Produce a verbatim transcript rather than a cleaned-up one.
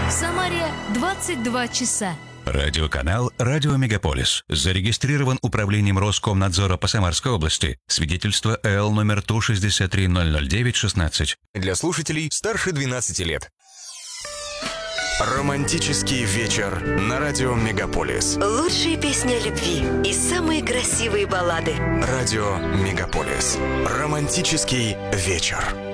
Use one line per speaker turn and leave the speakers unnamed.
В Самаре двадцать два часа.
Радиоканал «Радио Мегаполис». Зарегистрирован управлением Роскомнадзора по Самарской области. Свидетельство эл номер Ту шестьдесят три ноль ноль девять шестнадцать.
Для слушателей старше двенадцати лет. Романтический вечер на радио Мегаполис.
Лучшие песни о любви и самые красивые баллады.
Радио Мегаполис. Романтический вечер.